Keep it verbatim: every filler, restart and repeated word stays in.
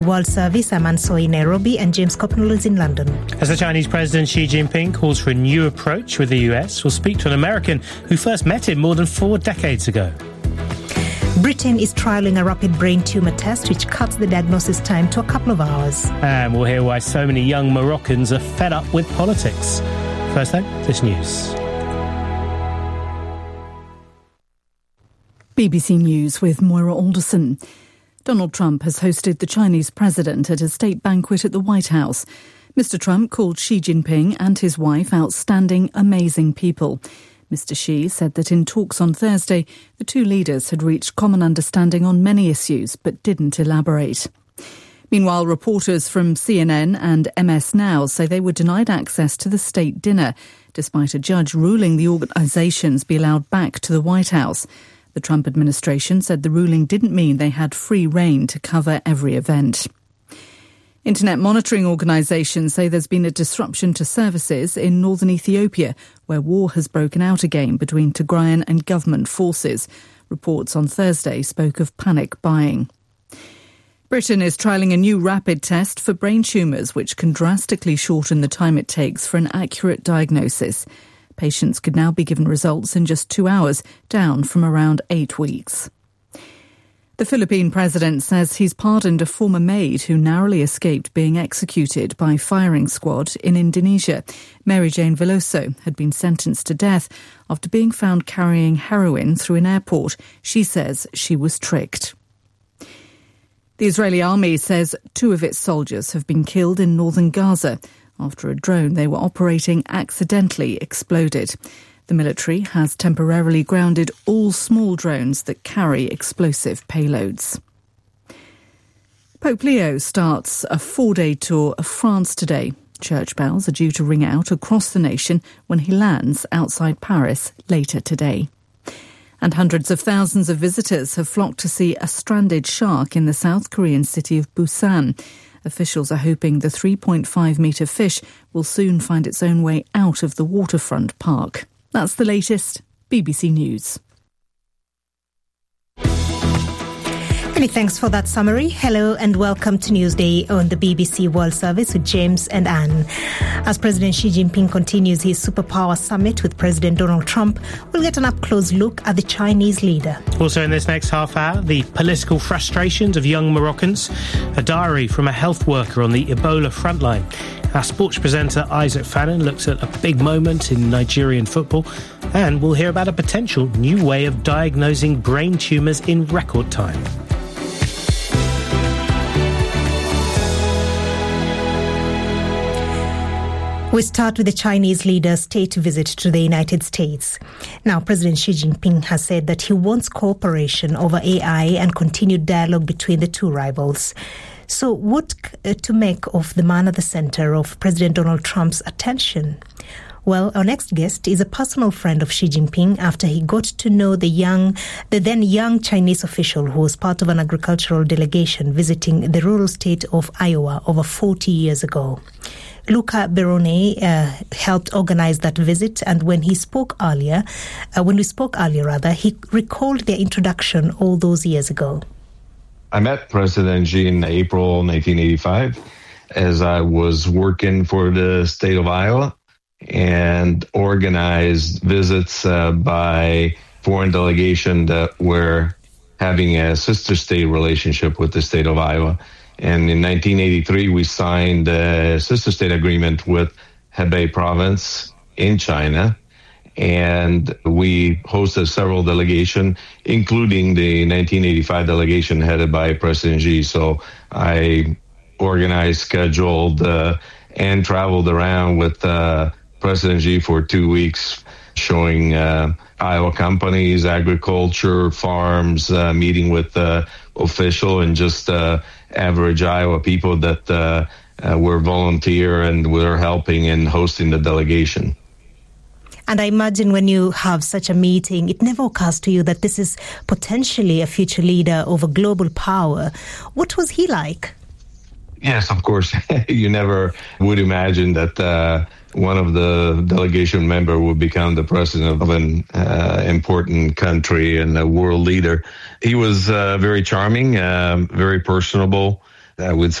World Service, I'm Ansoi in Nairobi, and James Copnell is in London. As the Chinese President Xi Jinping calls for a new approach with the U S, we'll speak to an American who first met him more than four decades ago. Britain is trialling a rapid brain tumour test which cuts the diagnosis time to a couple of hours. And we'll hear why so many young Moroccans are fed up with politics. First though, this news. B B C News with Moira Alderson. Donald Trump has hosted the Chinese president at a state banquet at the White House. Mister Trump called Xi Jinping and his wife outstanding, amazing people. Mister Xi said that in talks on Thursday, the two leaders had reached common understanding on many issues, but didn't elaborate. Meanwhile, reporters from C N N and M S Now say they were denied access to the state dinner, despite a judge ruling the organisations be allowed back to the White House. The Trump administration said the ruling didn't mean they had free rein to cover every event. Internet monitoring organisations say there's been a disruption to services in northern Ethiopia, where war has broken out again between Tigrayan and government forces. Reports on Thursday spoke of panic buying. Britain is trialling a new rapid test for brain tumours, which can drastically shorten the time it takes for an accurate diagnosis. Patients could now be given results in just two hours, down from around eight weeks. The Philippine president says he's pardoned a former maid who narrowly escaped being executed by firing squad in Indonesia. Mary Jane Veloso had been sentenced to death after being found carrying heroin through an airport. She says she was tricked. The Israeli army says two of its soldiers have been killed in northern Gaza after a drone they were operating accidentally exploded. The military has temporarily grounded all small drones that carry explosive payloads. Pope Leo starts a four-day tour of France today. Church bells are due to ring out across the nation when he lands outside Paris later today. And hundreds of thousands of visitors have flocked to see a stranded shark in the South Korean city of Busan. Officials are hoping the three point five metre fish will soon find its own way out of the waterfront park. That's the latest. B B C News. Many thanks for that summary. Hello and welcome to Newsday on the B B C World Service with James and Anne. As President Xi Jinping continues his superpower summit with President Donald Trump, we'll get an up-close look at the Chinese leader. Also in this next half hour, the political frustrations of young Moroccans, a diary from a health worker on the Ebola frontline. Our sports presenter Isaac Fannin looks at a big moment in Nigerian football, and we'll hear about a potential new way of diagnosing brain tumours in record time. We start with the Chinese leader's state visit to the United States. Now, President Xi Jinping has said that he wants cooperation over A I and continued dialogue between the two rivals. So what uh, to make of the man at the center of President Donald Trump's attention? Well, our next guest is a personal friend of Xi Jinping after he got to know the young, the then young Chinese official who was part of an agricultural delegation visiting the rural state of Iowa over forty years ago. Luca Berone uh, helped organize that visit, and when he spoke earlier, uh, when we spoke earlier rather, he recalled their introduction all those years ago. I met President Xi in April nineteen eighty-five as I was working for the state of Iowa and organized visits uh, by foreign delegation that were having a sister state relationship with the state of Iowa. And in nineteen eighty-three, we signed a sister state agreement with Hebei province in China. And we hosted several delegations, including the nineteen eighty-five delegation headed by President Xi. So I organized, scheduled, uh, and traveled around with uh, President Xi for two weeks, showing uh, Iowa companies, agriculture, farms, uh, meeting with uh, official and just uh, average Iowa people that uh, uh, were volunteer and were helping in hosting the delegation. And I imagine when you have such a meeting, it never occurs to you that this is potentially a future leader of a global power. What was he like? Yes, of course. You never would imagine that uh, one of the delegation member would become the president of an uh, important country and a world leader. He was uh, very charming, uh, very personable, I would